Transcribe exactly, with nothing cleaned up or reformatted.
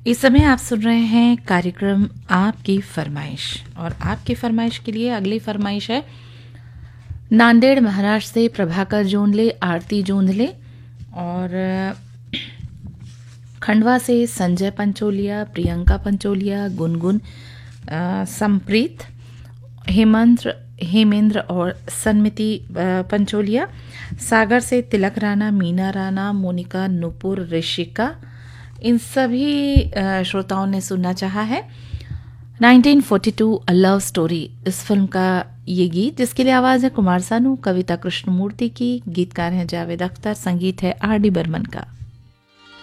इस समय आप सुन रहे हैं कार्यक्रम आपकी फरमाइश, और आपकी फरमाइश के लिए अगली फरमाइश है नांदेड़ महाराष्ट्र से प्रभाकर जोंधले, आरती जोंधले, और खंडवा से संजय पंचोलिया, प्रियंका पंचोलिया, गुनगुन संप्रीत, हेमंत हेमेंद्र और सन्मिति पंचोलिया, सागर से तिलक राणा, मीना राणा, मोनिका, नुपुर, ऋषिका। इन सभी श्रोताओं ने सुनना चाहा है nineteen forty to a love story, इस फिल्म का ये गीत, जिसके लिए आवाज़ है कुमार सानू, कविता कृष्णमूर्ति की, गीतकार हैं जावेद अख्तर, संगीत है आर डी बर्मन का।